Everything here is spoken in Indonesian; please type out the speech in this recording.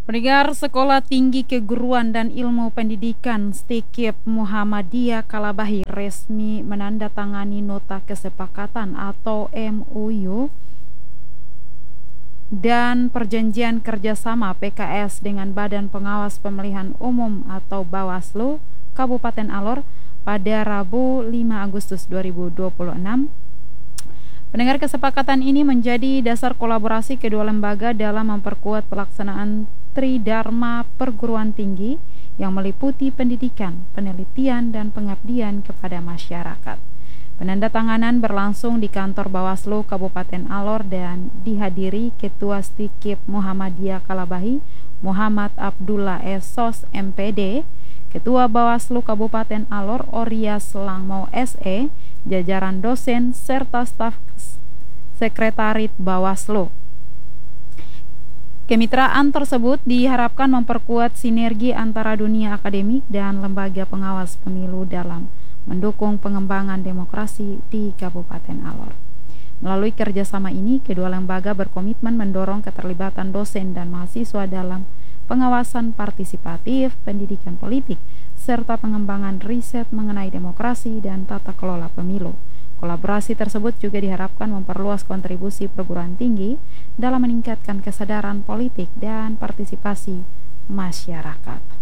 Pendengar Sekolah Tinggi Keguruan dan Ilmu Pendidikan STIKIP Muhammadiyah Kalabahi resmi menandatangani nota kesepakatan atau MOU dan perjanjian kerjasama PKS dengan Badan Pengawas Pemilihan Umum atau Bawaslu Kabupaten Alor pada Rabu 5 Agustus 2026. Pendengar, kesepakatan ini menjadi dasar kolaborasi kedua lembaga dalam memperkuat pelaksanaan Tridharma Perguruan Tinggi yang meliputi pendidikan, penelitian, dan pengabdian kepada masyarakat. Penandatanganan berlangsung di kantor Bawaslu Kabupaten Alor dan dihadiri Ketua STIKIP Muhammadiyah Kalabahi Muhammad Abdullah Esos MPD, Ketua Bawaslu Kabupaten Alor Orias Langmau SE, jajaran dosen serta staf Sekretariat Bawaslu. Kemitraan tersebut diharapkan memperkuat sinergi antara dunia akademik dan lembaga pengawas pemilu dalam mendukung pengembangan demokrasi di Kabupaten Alor. Melalui kerjasama ini, kedua lembaga berkomitmen mendorong keterlibatan dosen dan mahasiswa dalam pengawasan partisipatif, pendidikan politik, serta pengembangan riset mengenai demokrasi dan tata kelola pemilu. Kolaborasi tersebut juga diharapkan memperluas kontribusi perguruan tinggi dalam meningkatkan kesadaran politik dan partisipasi masyarakat.